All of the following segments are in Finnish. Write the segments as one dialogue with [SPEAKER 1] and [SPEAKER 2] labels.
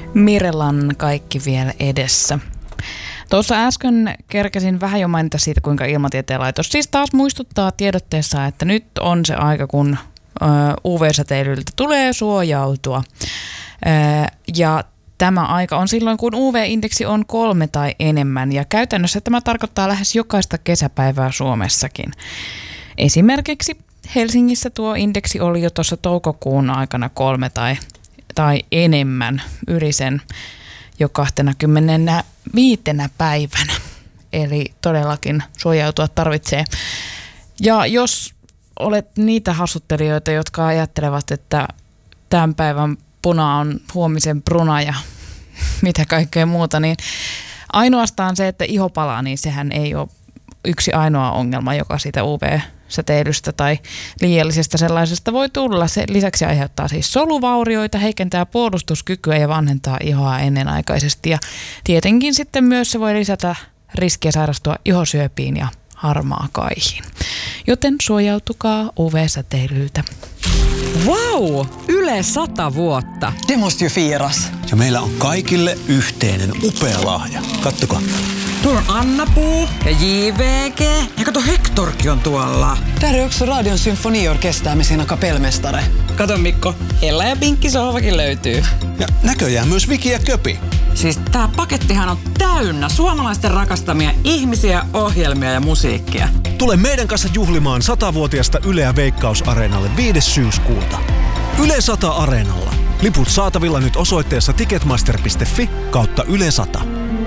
[SPEAKER 1] Mirellan kaikki vielä edessä. Tuossa äsken kerkesin vähän jo mainita siitä, kuinka Ilmatieteen laitos siis taas muistuttaa tiedotteessa, että nyt on se aika, kun UV-säteilyltä tulee suojautua. Ja tämä aika on silloin, kun UV-indeksi on 3 tai enemmän, ja käytännössä tämä tarkoittaa lähes jokaista kesäpäivää Suomessakin. Esimerkiksi Helsingissä tuo indeksi oli jo tuossa toukokuun aikana 3 tai enemmän, yli sen jo 25 päivänä. Eli todellakin suojautua tarvitsee. Ja jos olet niitä hassuttelijoita, jotka ajattelevat, että tämän päivän puna on huomisen bruna ja mitä kaikkea muuta, niin ainoastaan se, että iho palaa, niin sehän ei ole yksi ainoa ongelma, joka siitä UV-säteilystä tai liiallisesta sellaisesta voi tulla. Se lisäksi aiheuttaa siis soluvaurioita, heikentää puolustuskykyä ja vanhentaa ihoa ennenaikaisesti. Ja tietenkin sitten myös se voi lisätä riskiä sairastua ihosyöpiin ja harmaakaihiin. Joten suojautukaa UV-säteilyltä.
[SPEAKER 2] Vau! Yle 100 vuotta.
[SPEAKER 3] Det måste ju firas.
[SPEAKER 4] Ja meillä on kaikille yhteinen upea lahja. Kattokaa.
[SPEAKER 2] Tuolla on Anna-Puu ja JVG. Ja kato, Hektorkin on tuolla.
[SPEAKER 3] Där är också Radion symfoniorkester med sina kapellmästare.
[SPEAKER 2] Kato Mikko, Ella ja Pinkki sohvakin löytyy.
[SPEAKER 4] Ja näköjään myös Viki ja Köpi.
[SPEAKER 2] Siis tää pakettihan on täynnä suomalaisten rakastamia ihmisiä, ohjelmia ja musiikkia.
[SPEAKER 5] Tule meidän kanssa juhlimaan 100-vuotiasta Yleä Veikkaus-areenalle 5. syyskuuta. Yle 100 Areenalla. Liput saatavilla nyt osoitteessa ticketmaster.fi/Yle 100.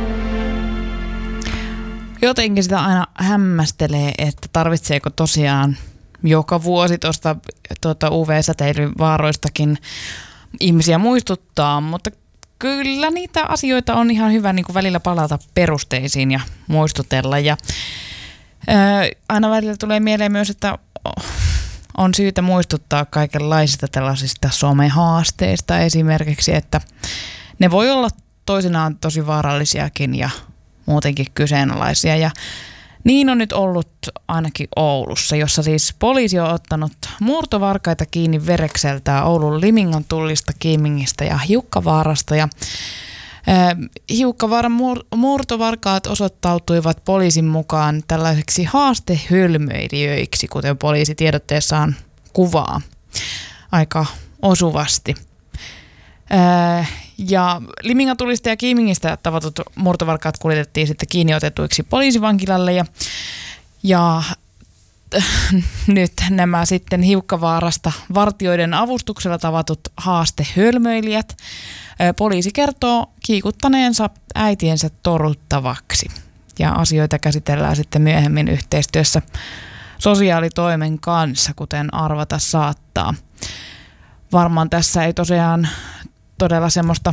[SPEAKER 1] Jotenkin sitä aina hämmästelee, että tarvitseeko tosiaan joka vuosi tuosta UV-säteilyn vaaroistakin ihmisiä muistuttaa, mutta kyllä niitä asioita on ihan hyvä niin kuin välillä palata perusteisiin ja muistutella. Ja aina välillä tulee mieleen myös, että on syytä muistuttaa kaikenlaisista tällaisista somehaasteista esimerkiksi, että ne voi olla toisinaan tosi vaarallisiakin ja muutenkin kyseenalaisia. Ja niin on nyt ollut ainakin Oulussa, jossa siis poliisi on ottanut murtovarkaita kiinni Verekseltä, Oulun Limingan tullista, Kiimingistä ja Hiukkavaarasta. Ja Hiukkavaaran murtovarkaat osoittautuivat poliisin mukaan tällaiseksi haastehölmöilijöiksi, kuten poliisi tiedotteessaan kuvaa aika osuvasti. Ja Limingan tullista ja Kiimingistä tavatut murtovarkaat kuljetettiin sitten kiinni otetuiksi poliisivankilalle ja nyt nämä sitten Hiukkavaarasta vartijoiden avustuksella tavatut haastehölmöilijät. Poliisi kertoo kiikuttaneensa äitiensä toruttavaksi ja asioita käsitellään sitten myöhemmin yhteistyössä sosiaalitoimen kanssa, kuten arvata saattaa. Varmaan tässä ei tosiaan todella semmoista